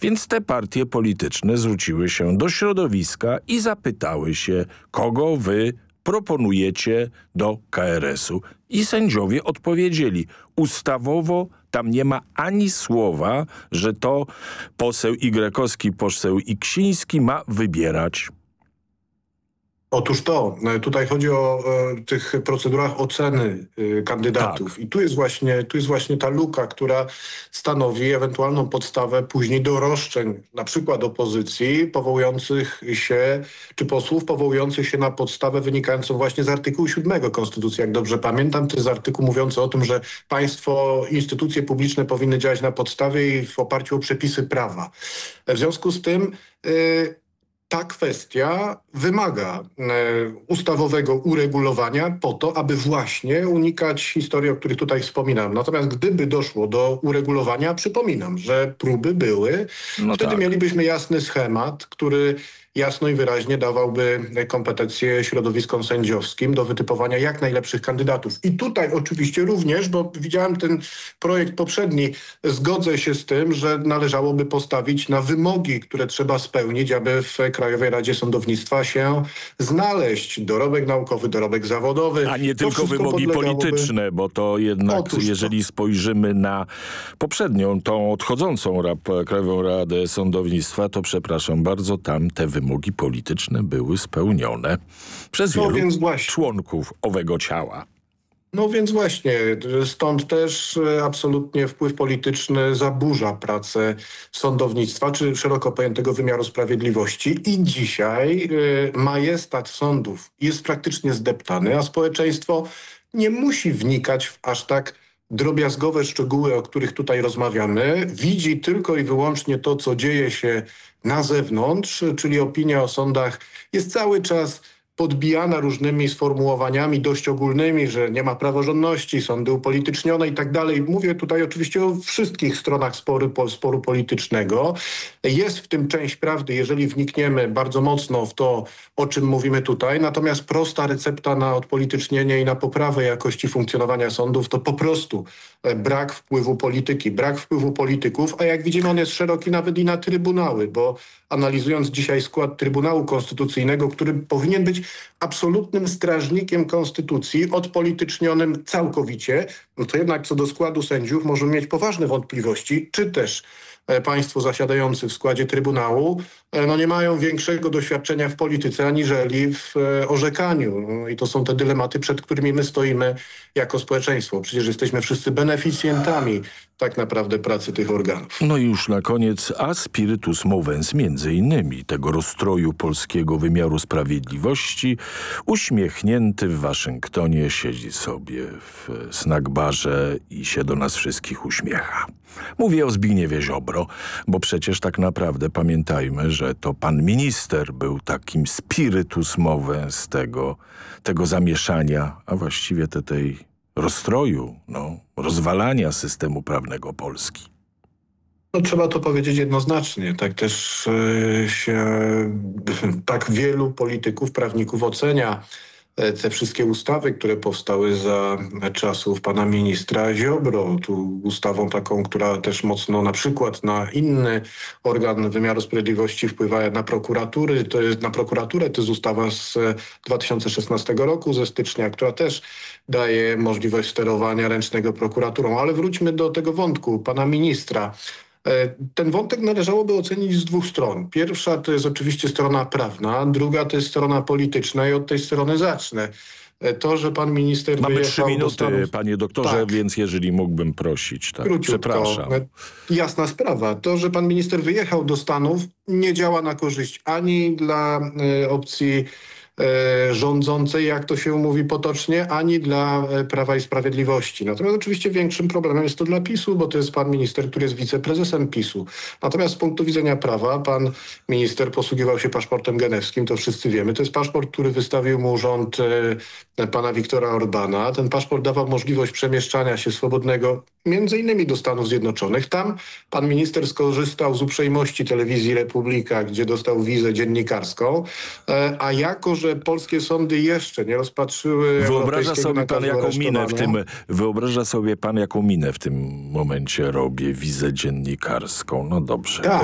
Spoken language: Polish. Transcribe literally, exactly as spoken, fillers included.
Więc te partie polityczne zwróciły się do środowiska i zapytały się, kogo wy proponujecie do K R S-u. I sędziowie odpowiedzieli, ustawowo tam nie ma ani słowa, że to poseł Y-owski, poseł Iksiński ma wybierać. Otóż to, tutaj chodzi o e, tych procedurach oceny e, kandydatów. Tak. I tu jest właśnie, tu jest właśnie ta luka, która stanowi ewentualną podstawę później do roszczeń, na przykład opozycji powołujących się, czy posłów powołujących się na podstawę wynikającą właśnie z artykułu siódmego Konstytucji, jak dobrze pamiętam. To jest artykuł mówiący o tym, że państwo, instytucje publiczne powinny działać na podstawie i w oparciu o przepisy prawa. W związku z tym y, ta kwestia wymaga e, ustawowego uregulowania po to, aby właśnie unikać historii, o których tutaj wspominam. Natomiast gdyby doszło do uregulowania, przypominam, że próby były, No wtedy tak. mielibyśmy jasny schemat, który jasno i wyraźnie dawałby kompetencje środowiskom sędziowskim do wytypowania jak najlepszych kandydatów. I tutaj oczywiście również, bo widziałem ten projekt poprzedni, zgodzę się z tym, że należałoby postawić na wymogi, które trzeba spełnić, aby w Krajowej Radzie Sądownictwa się znaleźć. Dorobek naukowy, dorobek zawodowy. A nie To tylko wszystko wymogi podlegałoby... polityczne, bo to jednak, Otóż to. jeżeli spojrzymy na poprzednią, tą odchodzącą rap, Krajową Radę Sądownictwa, to przepraszam bardzo, tam te wymogi polityczne były spełnione przez No wielu więc właśnie. członków owego ciała. No więc właśnie, stąd też e, absolutnie wpływ polityczny zaburza pracę sądownictwa, czy szeroko pojętego wymiaru sprawiedliwości. I dzisiaj e, majestat sądów jest praktycznie zdeptany, a społeczeństwo nie musi wnikać w aż tak drobiazgowe szczegóły, o których tutaj rozmawiamy. Widzi tylko i wyłącznie to, co dzieje się na zewnątrz, czyli opinia o sądach jest cały czas podbijana różnymi sformułowaniami dość ogólnymi, że nie ma praworządności, sądy upolitycznione i tak dalej. Mówię tutaj oczywiście o wszystkich stronach sporu, sporu politycznego. Jest w tym część prawdy, jeżeli wnikniemy bardzo mocno w to, o czym mówimy tutaj. Natomiast prosta recepta na odpolitycznienie i na poprawę jakości funkcjonowania sądów to po prostu brak wpływu polityki, brak wpływu polityków, a jak widzimy on jest szeroki nawet i na trybunały, bo analizując dzisiaj skład Trybunału Konstytucyjnego, który powinien być absolutnym strażnikiem konstytucji, odpolitycznionym całkowicie, no to jednak co do składu sędziów możemy mieć poważne wątpliwości, czy też e, państwo zasiadający w składzie Trybunału e, no nie mają większego doświadczenia w polityce aniżeli w e, orzekaniu. No i to są te dylematy, przed którymi my stoimy jako społeczeństwo. Przecież jesteśmy wszyscy beneficjentami tak naprawdę pracy tych organów. No i już na koniec, a spiritus movens między innymi tego rozstroju polskiego wymiaru sprawiedliwości, uśmiechnięty w Waszyngtonie siedzi sobie w snackbarze i się do nas wszystkich uśmiecha. Mówię o Zbigniewie Ziobro, bo przecież tak naprawdę pamiętajmy, że to pan minister był takim spiritus movens tego, tego zamieszania, a właściwie te, tej rozstroju, no, rozwalania systemu prawnego Polski. No, trzeba to powiedzieć jednoznacznie. Tak też e, się tak wielu polityków, prawników ocenia e, te wszystkie ustawy, które powstały za czasów pana ministra Ziobro. Tu ustawą taką, która też mocno na przykład na inny organ wymiaru sprawiedliwości wpływa na prokuratury, to jest na prokuraturę, to jest ustawa z dwa tysiące szesnastego roku, ze stycznia, która też daje możliwość sterowania ręcznego prokuraturą. Ale wróćmy do tego wątku pana ministra. Ten wątek należałoby ocenić z dwóch stron. Pierwsza to jest oczywiście strona prawna, druga to jest strona polityczna i od tej strony zacznę. To, że pan minister Mamy wyjechał trzy do minuty, Stanów... panie doktorze, Tak. więc jeżeli mógłbym prosić, tak, Króciutko. przepraszam. Jasna sprawa. To, że pan minister wyjechał do Stanów, nie działa na korzyść ani dla y, opcji e, rządzącej, jak to się mówi potocznie, ani dla e, Prawa i Sprawiedliwości. Natomiast oczywiście większym problemem jest to dla PiSu, bo to jest pan minister, który jest wiceprezesem PiSu. Natomiast z punktu widzenia prawa pan minister posługiwał się paszportem genewskim, to wszyscy wiemy. To jest paszport, który wystawił mu rząd e, pana Viktora Orbana. Ten paszport dawał możliwość przemieszczania się swobodnego między innymi do Stanów Zjednoczonych. Tam pan minister skorzystał z uprzejmości telewizji Republika, gdzie dostał wizę dziennikarską, e, a jako, że polskie sądy jeszcze nie rozpatrzyły Wyobraża sobie pan, jaką minę w tym, aresztowania. wyobraża sobie pan, jaką minę w tym momencie robię, wizę dziennikarską. No dobrze. Tak.